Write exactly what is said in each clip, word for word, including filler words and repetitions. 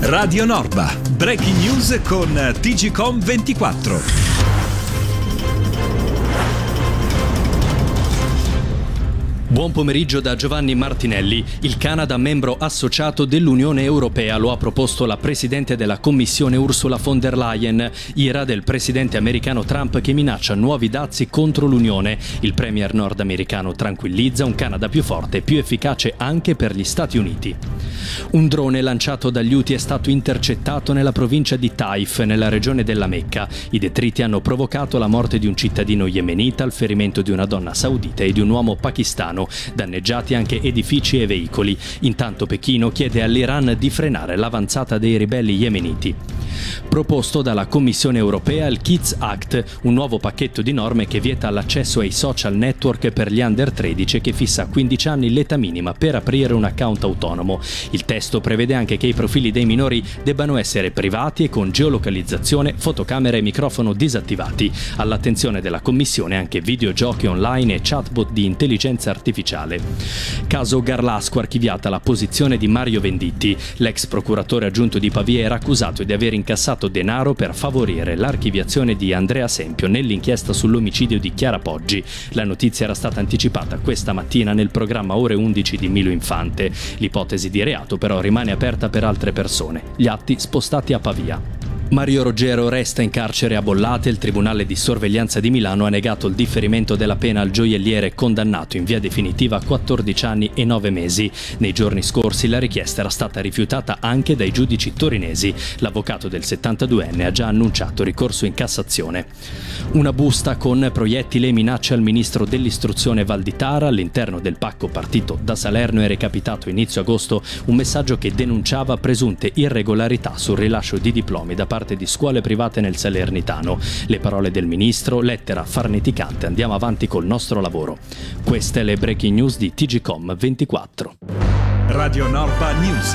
Radio Norba, breaking news con T G C O M ventiquattro. Buon pomeriggio da Giovanni Martinelli. Il Canada, membro associato dell'Unione Europea, lo ha proposto la presidente della Commissione Ursula von der Leyen, ira del presidente americano Trump che minaccia nuovi dazi contro l'Unione. Il premier nordamericano tranquillizza: un Canada più forte e più efficace anche per gli Stati Uniti. Un drone lanciato dagli Houthi è stato intercettato nella provincia di Taif, nella regione della Mecca. I detriti hanno provocato la morte di un cittadino yemenita, il ferimento di una donna saudita e di un uomo pakistano. Danneggiati anche edifici e veicoli. Intanto Pechino chiede all'Iran di frenare l'avanzata dei ribelli yemeniti. Proposto dalla Commissione Europea il Kids Act, un nuovo pacchetto di norme che vieta l'accesso ai social network per gli under tredici e che fissa a quindici anni l'età minima per aprire un account autonomo. Il testo prevede anche che i profili dei minori debbano essere privati e con geolocalizzazione, fotocamera e microfono disattivati. All'attenzione della Commissione anche videogiochi online e chatbot di intelligenza artificiale. Caso Garlasco, archiviata la posizione di Mario Venditti. L'ex procuratore aggiunto di Pavia era accusato di aver incassato denaro per favorire l'archiviazione di Andrea Sempio nell'inchiesta sull'omicidio di Chiara Poggi. La notizia era stata anticipata questa mattina nel programma Ore undici di Milo Infante. L'ipotesi di reato però rimane aperta per altre persone. Gli atti spostati a Pavia. Mario Roggero resta in carcere a Bollate. Il Tribunale di Sorveglianza di Milano ha negato il differimento della pena al gioielliere condannato in via definitiva a quattordici anni e nove mesi. Nei giorni scorsi la richiesta era stata rifiutata anche dai giudici torinesi. L'avvocato del settantaduenne ha già annunciato ricorso in Cassazione. Una busta con proiettili e minacce al ministro dell'istruzione Valditara. All'interno del pacco partito da Salerno è recapitato inizio agosto un messaggio che denunciava presunte irregolarità sul rilascio di diplomi da parte di scuole private nel Salernitano. Le parole del ministro, lettera farneticante. Andiamo avanti col nostro lavoro. Queste le breaking news di T G C O M ventiquattro. Radio Norba News.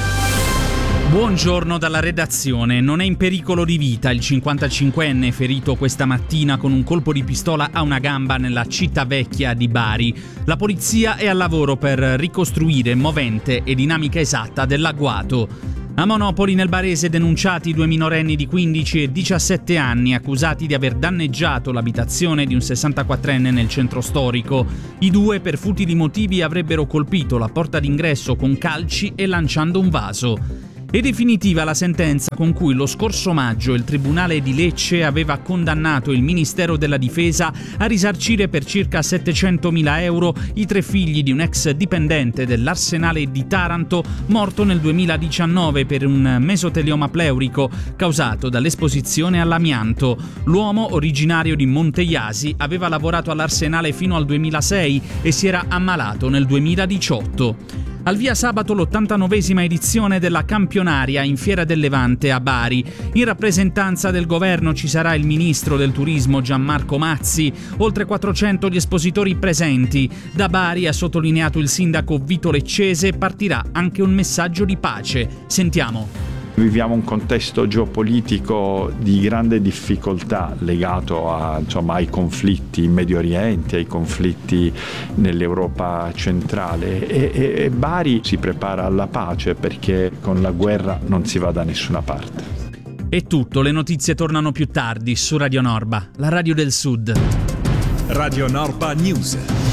Buongiorno dalla redazione. Non è in pericolo di vita il cinquantacinquenne ferito questa mattina con un colpo di pistola a una gamba nella città vecchia di Bari. La polizia è al lavoro per ricostruire movente e dinamica esatta dell'agguato. A Monopoli, nel Barese, denunciati due minorenni di quindici e diciassette anni accusati di aver danneggiato l'abitazione di un sessantaquattrenne nel centro storico. I due, per futili motivi, avrebbero colpito la porta d'ingresso con calci e lanciando un vaso. È definitiva la sentenza con cui lo scorso maggio il Tribunale di Lecce aveva condannato il Ministero della Difesa a risarcire per circa settecentomila euro i tre figli di un ex dipendente dell'Arsenale di Taranto morto nel duemiladiciannove per un mesotelioma pleurico causato dall'esposizione all'amianto. L'uomo, originario di Monteiasi, aveva lavorato all'Arsenale fino al duemilasei e si era ammalato nel duemiladiciotto. Al via sabato l'ottantanovesima edizione della Campionaria in Fiera del Levante a Bari. In rappresentanza del governo ci sarà il ministro del turismo Gianmarco Mazzi, oltre quattrocento gli espositori presenti. Da Bari, ha sottolineato il sindaco Vito Leccese, partirà anche un messaggio di pace. Sentiamo. Viviamo un contesto geopolitico di grande difficoltà legato a, insomma, ai conflitti in Medio Oriente, ai conflitti nell'Europa centrale e, e, e Bari si prepara alla pace perché con la guerra non si va da nessuna parte. È tutto, le notizie tornano più tardi su Radio Norba, la radio del Sud. Radio Norba News.